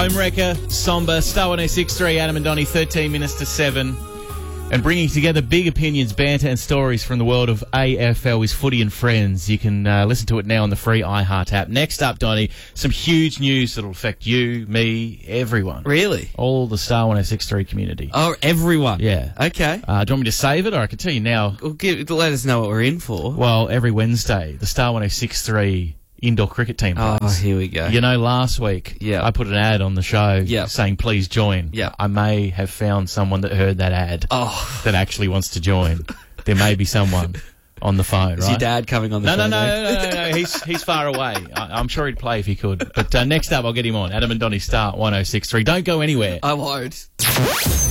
Homewrecker, Somber, Star 106.3, Adam and Donnie, 13 minutes to 7. And bringing together big opinions, banter and stories from the world of AFL is Footy and Friends. You can listen to it now on the free iHeart app. Next up, Donnie, some huge news that will affect you, me, everyone. Really? All the Star 106.3 community. Oh, everyone? Yeah. Okay. Do you want me to save it, or I can tell you now? Well, let us know what we're in for. Well, every Wednesday, the Star 106.3 indoor cricket team plays. Oh, here we go. You know, last week, I put an ad on the show saying, please join. Yeah. I may have found someone that heard that ad that actually wants to join. There may be someone on the phone, Is right? your dad coming on the phone? No. He's far away. I'm sure he'd play if he could. But next up, I'll get him on. Adam and Donnie, Star 106.3. Don't go anywhere. I won't.